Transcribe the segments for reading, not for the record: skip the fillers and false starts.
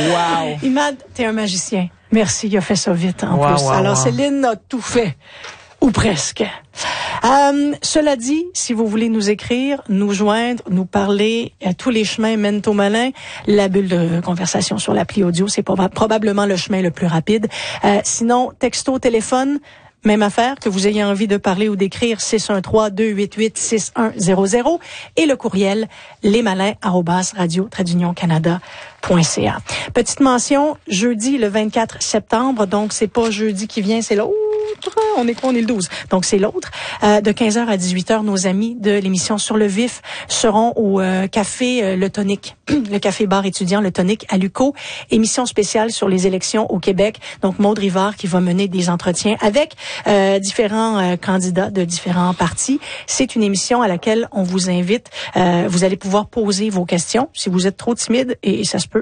Wow! Imad, t'es un magicien. Merci, il a fait ça vite en plus. Alors, Céline a tout fait. Ou presque. Cela dit, si vous voulez nous écrire, nous joindre, nous parler, tous les chemins mènent au malin. La bulle de conversation sur l'appli audio, c'est probablement le chemin le plus rapide. Sinon, texto, téléphone, même affaire, que vous ayez envie de parler ou d'écrire, 613-288-6100 et le courriel lesmalins@radio-canada.ca. Petite mention, jeudi le 24 septembre, donc c'est pas jeudi qui vient, c'est l'autre. On est le 12. Donc c'est l'autre. De 15h à 18h, nos amis de l'émission Sur le Vif seront au café Le Tonic, le café bar étudiant Le Tonic à Luco. Émission spéciale sur les élections au Québec. Donc Maude Rivard qui va mener des entretiens avec différents candidats de différents partis. C'est une émission à laquelle on vous invite. Vous allez pouvoir poser vos questions. Si vous êtes trop timide, et ça se peut,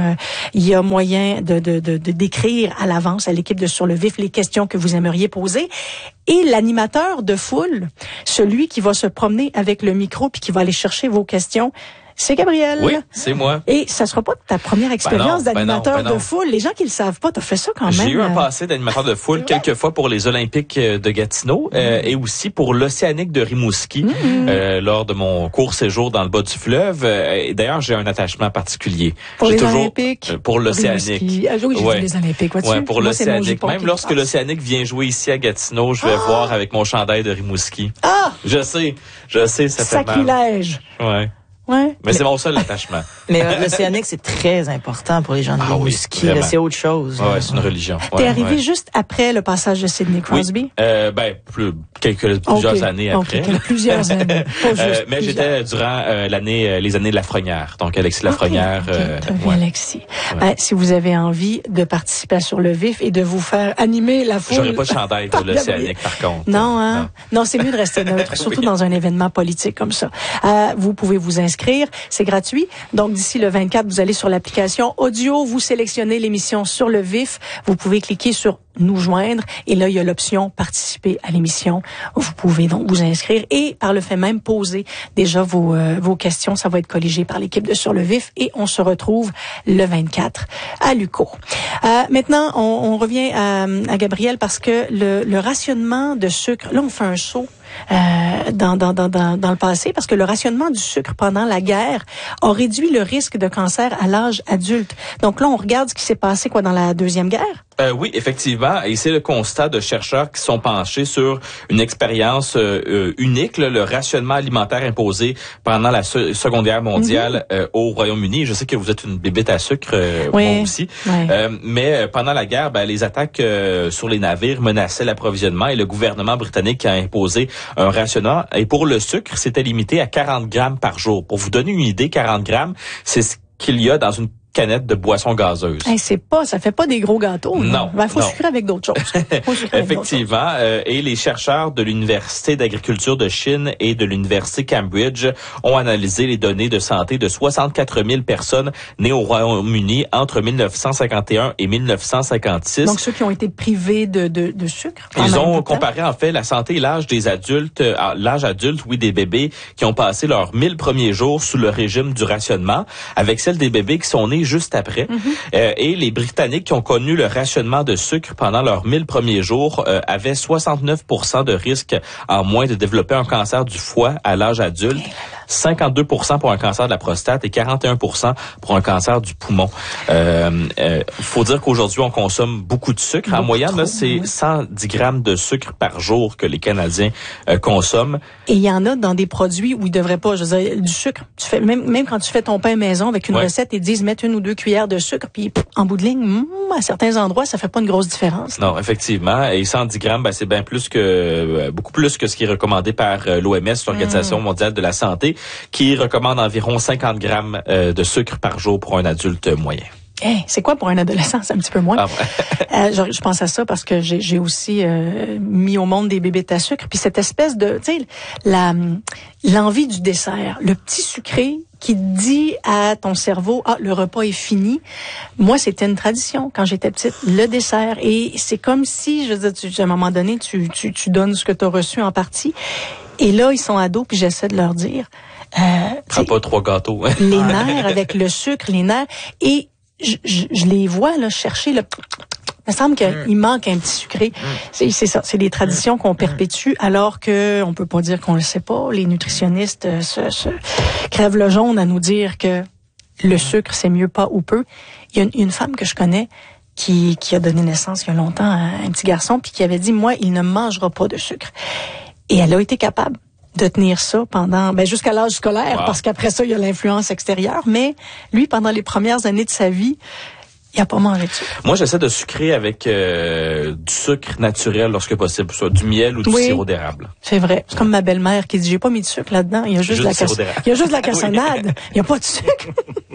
il y a moyen de d'écrire à l'avance à l'équipe de Sur le Vif les questions que vous aimeriez poser. Et l'animateur de foule, celui qui va se promener avec le micro puis qui va aller chercher vos questions, c'est Gabriel. Oui, c'est moi. Et ça sera pas ta première expérience d'animateur de foule. Les gens qui le savent pas, t'as fait ça quand même. J'ai eu un passé d'animateur de foule quelques fois pour les Olympiques de Gatineau et aussi pour l'Océanique de Rimouski lors de mon court séjour dans le bas du fleuve. Et d'ailleurs, j'ai un attachement particulier. Pour les Olympiques? Pour l'Océanique. Oui, j'ai dit les Olympiques. Ouais, pour l'Océanique. Même lorsque l'Océanique vient jouer ici à Gatineau, je vais voir avec mon chandail de Rimouski. Ah! Je sais, ça fait mal. Sacrilège. Ouais. Ouais. Mais c'est mon seul attachement. Mais l'Océanique, c'est très important pour les gens de Rimouski. Oui, c'est autre chose. Ouais, c'est une religion. T'es arrivé juste après le passage de Sidney Crosby? Oui. Plusieurs années après. Plusieurs années. Mais j'étais durant les années de Lafrenière. Donc, Alexis Lafrenière. Alexis. Ouais. Si vous avez envie de participer Sur le Vif et de vous faire animer la foule. J'aurais pas de chandail pour l'Océanique, par contre. Non, hein? Non, c'est mieux de rester neutre, surtout dans un événement politique comme ça. Vous pouvez vous inscrire. C'est gratuit. Donc, d'ici le 24, vous allez sur l'application audio, vous sélectionnez l'émission Sur le Vif. Vous pouvez cliquer sur nous joindre et là, il y a l'option participer à l'émission. Vous pouvez donc vous inscrire et par le fait même poser déjà vos questions. Ça va être colligé par l'équipe de Sur le Vif et on se retrouve le 24 à Luco. Maintenant, on revient à Gabriel parce que le rationnement de sucre, là, on fait un saut dans le passé parce que le rationnement du sucre pendant la guerre a réduit le risque de cancer à l'âge adulte. Donc là, on regarde ce qui s'est passé dans la Deuxième Guerre. Oui, effectivement. Et c'est le constat de chercheurs qui sont penchés sur une expérience unique, le rationnement alimentaire imposé pendant la Seconde Guerre mondiale au Royaume-Uni. Je sais que vous êtes une bébête à sucre, moi aussi. Oui. Mais pendant la guerre, les attaques sur les navires menaçaient l'approvisionnement et le gouvernement britannique a imposé un rationnement. Et pour le sucre, c'était limité à 40 grammes par jour. Pour vous donner une idée, 40 grammes, c'est ce qu'il y a dans une canette de boisson gazeuse. Ça fait pas des gros gâteaux. Non. Faut sucrer avec d'autres choses. Effectivement. Et les chercheurs de l'Université d'agriculture de Chine et de l'Université Cambridge ont analysé les données de santé de 64 000 personnes nées au Royaume-Uni entre 1951 et 1956. Donc, ceux qui ont été privés de sucre. Ils ont comparé, en fait, la santé et l'âge des adultes, l'âge adulte, des bébés qui ont passé leurs 1000 premiers jours sous le régime du rationnement avec celle des bébés qui sont nés juste après. Et les Britanniques qui ont connu le rationnement de sucre pendant leurs 1000 premiers jours avaient 69% de risque en moins de développer un cancer du foie à l'âge adulte, 52% pour un cancer de la prostate et 41% pour un cancer du poumon. Faut dire qu'aujourd'hui, on consomme beaucoup de sucre. En moyenne, là, c'est 110 grammes de sucre par jour que les Canadiens consomment. Et il y en a dans des produits où ils devraient pas, je veux dire, du sucre. Tu fais, même quand tu fais ton pain maison avec une recette, ils disent mettre 1 ou 2 cuillères de sucre, puis en bout de ligne, à certains endroits, ça fait pas une grosse différence. Non, effectivement. Et 110 grammes, c'est bien plus que, beaucoup plus que ce qui est recommandé par l'OMS, l'Organisation mondiale de la santé, qui recommande environ 50 grammes de sucre par jour pour un adulte moyen. C'est quoi pour un adolescent? C'est un petit peu moins. Je pense à ça parce que j'ai aussi mis au monde des bébés à sucre. Puis cette espèce de, tu sais, l'envie du dessert, le petit sucré qui dit à ton cerveau, le repas est fini. Moi, c'était une tradition quand j'étais petite, le dessert. Et c'est comme si, je veux dire, à un moment donné, tu donnes ce que tu as reçu en partie. Et là, ils sont ados, puis j'essaie de leur dire... Prends pas 3 gâteaux. Les nerfs avec le sucre, les nerfs. Et je les vois là chercher le... Il me semble qu'il manque un petit sucré. C'est ça, c'est des traditions qu'on perpétue, alors que on peut pas dire qu'on le sait pas. Les nutritionnistes se crèvent le jaune à nous dire que le sucre, c'est mieux pas ou peu. Il y a une femme que je connais qui a donné naissance il y a longtemps à un petit garçon, puis qui avait dit, moi, il ne mangera pas de sucre. Et elle a été capable de tenir ça pendant, jusqu'à l'âge scolaire, parce qu'après ça, il y a l'influence extérieure. Mais lui, pendant les premières années de sa vie, il a pas mangé de sucre. Moi, j'essaie de sucrer avec du sucre naturel lorsque possible, soit du miel ou du sirop d'érable. C'est vrai. C'est comme ma belle-mère qui dit, j'ai pas mis de sucre là-dedans. Il y a juste de la cassonade. Il y a pas de sucre.